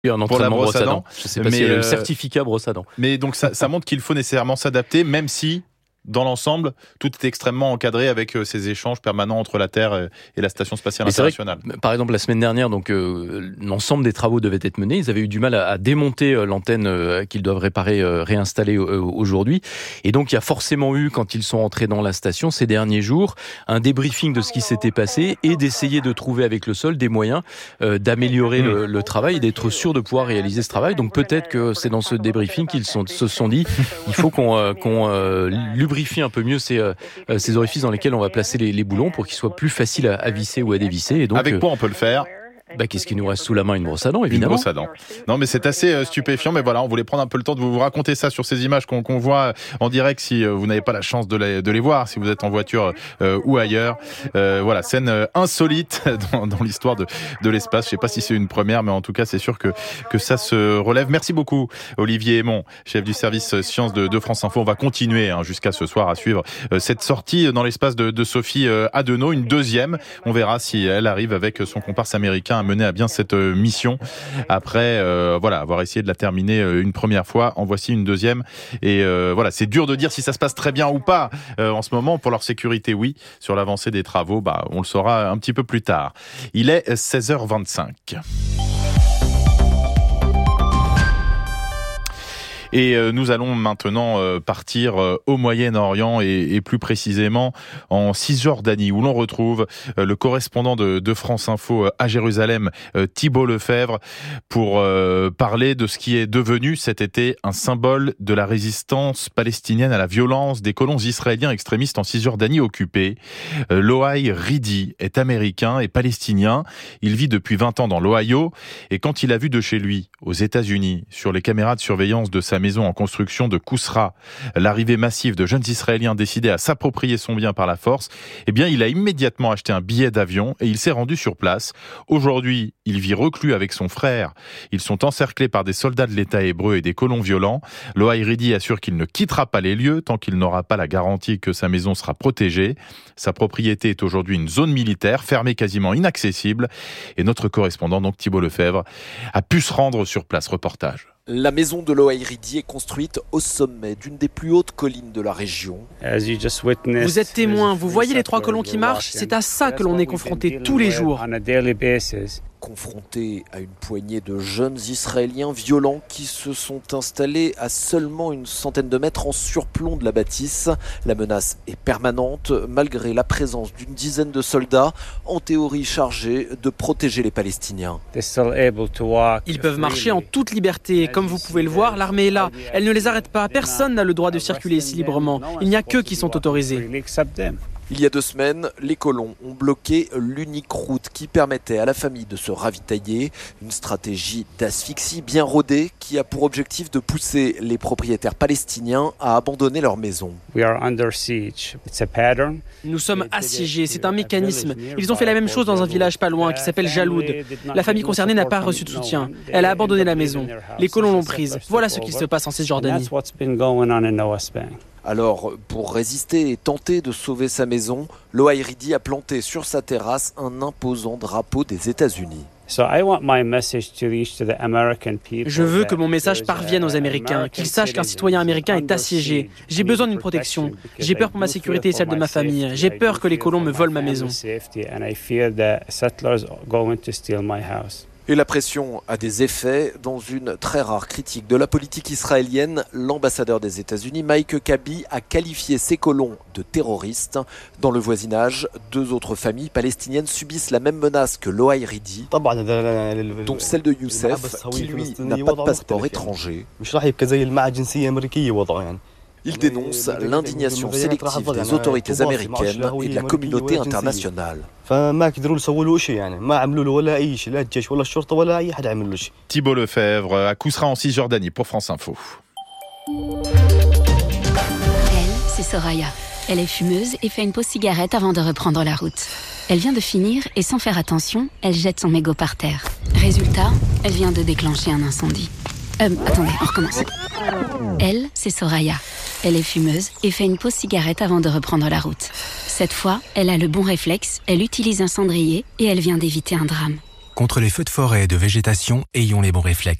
Un entraînement brosse à dents. Je ne sais pas s'il y a le certificat brosse à dents. Mais donc ça montre qu'il faut nécessairement s'adapter, même si dans l'ensemble, tout est extrêmement encadré avec ces échanges permanents entre la Terre et la Station spatiale internationale. Par exemple, la semaine dernière, l'ensemble des travaux devaient être menés. Ils avaient eu du mal à démonter l'antenne qu'ils doivent réinstaller aujourd'hui. Et donc, il y a forcément eu, quand ils sont entrés dans la station ces derniers jours, un débriefing de ce qui s'était passé et d'essayer de trouver avec le sol des moyens d'améliorer le travail et d'être sûr de pouvoir réaliser ce travail. Donc, peut-être que c'est dans ce débriefing qu'ils se sont dit, il faut qu'on lubrifie un peu mieux ces orifices dans lesquels on va placer les boulons pour qu'ils soient plus faciles à visser ou à dévisser. Et donc, avec quoi on peut le faire ? Qu'est-ce qui nous reste sous la main ? Une brosse à dents, évidemment. Une brosse à dents. Non, mais c'est assez stupéfiant. Mais voilà, on voulait prendre un peu le temps de vous raconter ça sur ces images qu'on voit en direct si vous n'avez pas la chance de les voir, si vous êtes en voiture ou ailleurs. Voilà, scène insolite dans l'histoire de l'espace. Je sais pas si c'est une première, mais en tout cas, c'est sûr que ça se relève. Merci beaucoup, Olivier Aymon, chef du service sciences de France Info. On va continuer jusqu'à ce soir à suivre cette sortie dans l'espace de Sophie Adenau, une deuxième. On verra si elle arrive avec son comparse américain à mener à bien cette mission après avoir essayé de la terminer une première fois. En voici une deuxième et c'est dur de dire si ça se passe très bien ou pas en ce moment. Pour leur sécurité, oui. Sur l'avancée des travaux, on le saura un petit peu plus tard. Il est 16h25. Et nous allons maintenant partir au Moyen-Orient et plus précisément en Cisjordanie, où l'on retrouve le correspondant de France Info à Jérusalem, Thibault Lefebvre, pour parler de ce qui est devenu cet été un symbole de la résistance palestinienne à la violence des colons israéliens extrémistes en Cisjordanie occupée. Loaï Ridi est américain et palestinien. Il vit depuis 20 ans dans l'Ohio et quand il a vu de chez lui, aux États-Unis, sur les caméras de surveillance de sa maison en construction de Kousra, l'arrivée massive de jeunes Israéliens décidés à s'approprier son bien par la force, il a immédiatement acheté un billet d'avion et il s'est rendu sur place. Aujourd'hui, il vit reclus avec son frère. Ils sont encerclés par des soldats de l'État hébreu et des colons violents. Loaï Ridi assure qu'il ne quittera pas les lieux tant qu'il n'aura pas la garantie que sa maison sera protégée. Sa propriété est aujourd'hui une zone militaire, fermée, quasiment inaccessible. Et notre correspondant, donc Thibault Lefebvre, a pu se rendre sur place. Reportage. La maison de Loaï Ridi est construite au sommet d'une des plus hautes collines de la région. Vous êtes témoin, vous voyez les 3 colons qui marchent, c'est à ça que l'on est confronté tous les jours. Confronté à une poignée de jeunes Israéliens violents qui se sont installés à seulement une centaine de mètres en surplomb de la bâtisse. La menace est permanente malgré la présence d'une dizaine de soldats, en théorie chargés de protéger les Palestiniens. Ils peuvent marcher en toute liberté. Comme vous pouvez le voir, l'armée est là. Elle ne les arrête pas. Personne n'a le droit de circuler ici librement. Il n'y a qu'eux qui sont autorisés. Il y a 2 semaines, les colons ont bloqué l'unique route qui permettait à la famille de se ravitailler. Une stratégie d'asphyxie bien rodée qui a pour objectif de pousser les propriétaires palestiniens à abandonner leur maison. Nous sommes assiégés, c'est un mécanisme. Ils ont fait la même chose dans un village pas loin qui s'appelle Jaloud. La famille concernée n'a pas reçu de soutien. Elle a abandonné la maison. Les colons l'ont prise. Voilà ce qui se passe en Cisjordanie. Alors, pour résister et tenter de sauver sa maison, Loaï Ridi a planté sur sa terrasse un imposant drapeau des États-Unis. Je veux que mon message parvienne aux Américains, qu'ils sachent qu'un citoyen américain est assiégé. J'ai besoin d'une protection. J'ai peur pour ma sécurité et celle de ma famille. J'ai peur que les colons me volent ma maison. Et la pression a des effets. Dans une très rare critique de la politique israélienne, l'ambassadeur des États-Unis, Mike Kabi, a qualifié ces colons de terroristes. Dans le voisinage, 2 autres familles palestiniennes subissent la même menace que Loaï Ridi, dont celle de Youssef, qui lui n'a pas de passeport étranger. Il dénonce l'indignation sélective des autorités américaines et de la communauté internationale. Thibault Lefebvre à Kousra en Cisjordanie pour France Info. Elle, c'est Soraya. Elle est fumeuse et fait une pause cigarette avant de reprendre la route. Elle vient de finir et sans faire attention, elle jette son mégot par terre. Résultat, elle vient de déclencher un incendie. Attendez, on recommence. Elle, c'est Soraya. Elle est fumeuse et fait une pause cigarette avant de reprendre la route. Cette fois, elle a le bon réflexe, elle utilise un cendrier et elle vient d'éviter un drame. Contre les feux de forêt et de végétation, ayons les bons réflexes.